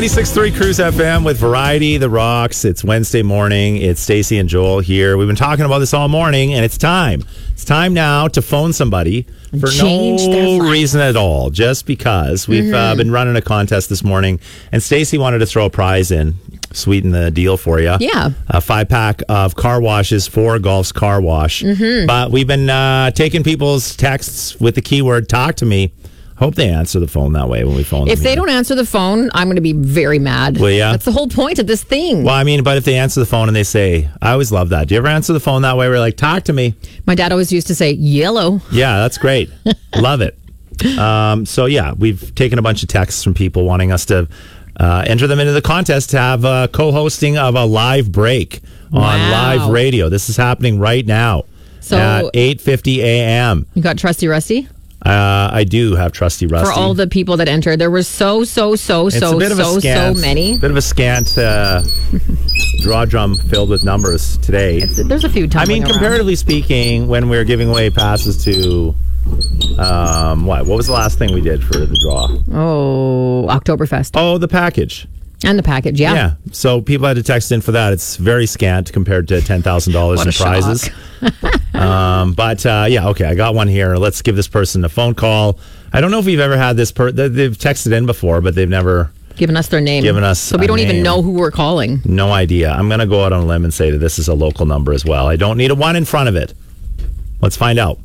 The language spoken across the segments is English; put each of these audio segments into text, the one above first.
96.3 Cruise FM with Variety, The Rocks. It's Wednesday morning. It's Stacey and Joel here. We've been talking about this all morning, and it's time. It's time now to phone somebody for no reason at all, just because. We've been running a contest this morning, and Stacey wanted to throw a prize in, sweeten the deal for you. Yeah. A 5-pack of car washes for Golf's Car Wash. But we've been taking people's texts with the keyword "talk to me." Hope they answer the phone that way when we phone them. If they don't answer the phone, I'm going to be very mad. Well, yeah. That's the whole point of this thing. Well, I mean, but if they answer the phone and they say, I always love that. Do you ever answer the phone that way? We're like, talk to me. My dad always used to say, yellow. Yeah, that's great. Love it. So, yeah, we've taken a bunch of texts from people wanting us to enter them into the contest to have co-hosting of a live break on live radio. This is happening right now at 8:50 a.m. You got Trusty Rusty? I do have Trusty Rusty. For all the people that entered, there were so many. Bit of a scant draw drum filled with numbers today. There's a few times. I mean, comparatively speaking, when we were giving away passes to what was the last thing we did for the draw? Oh, Oktoberfest. Oh, the package. And the package, yeah. Yeah. So people had to text in for that. It's very scant compared to $10,000 in prizes. But yeah, okay, I got one here. Let's give this person a phone call. I don't know if we've ever had this they've texted in before, but they've never given us their name. So we don't even know who we're calling. No idea. I'm going to go out on a limb and say that this is a local number as well. I don't need a 1 in front of it. Let's find out.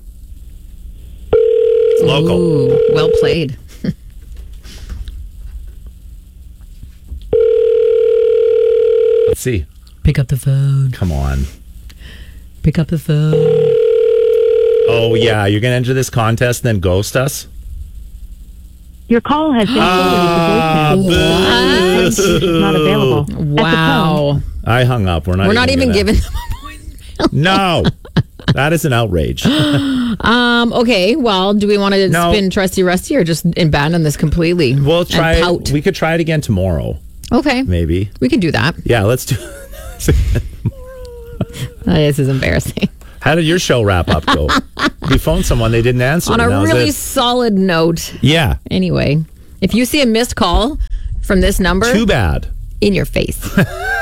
It's local. Ooh, well played. Let's see. Pick up the phone. Come on. Pick up the phone. Oh, yeah. You're going to enter this contest and then ghost us? Your call has been forwarded to voicemail. This is not available. Wow. I hung up. We're not even giving them a voicemail. No. That is an outrage. Okay, well, do we want to spin Trusty Rusty or just abandon this completely? We'll try it. We could try it again tomorrow. Okay. Maybe. We can do that. Yeah, let's do This is embarrassing. How did your show wrap up go? We phoned someone, they didn't answer. On a really solid note. Yeah. Anyway, if you see a missed call from this number... Too bad. In your face.